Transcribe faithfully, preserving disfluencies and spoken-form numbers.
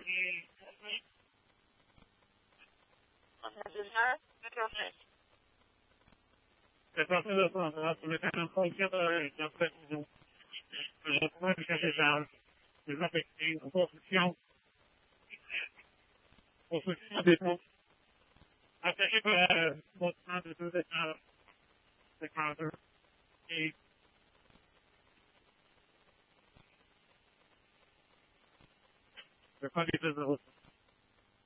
Et ensuite, on a déjà Internet. C'est parti de ça, on va se mettre un frontière de précision. Le point de chercher charge, les affectés, en construction, construction des ponts, attaché par le montant de deux étages, séquenteur, et le code des deux autres.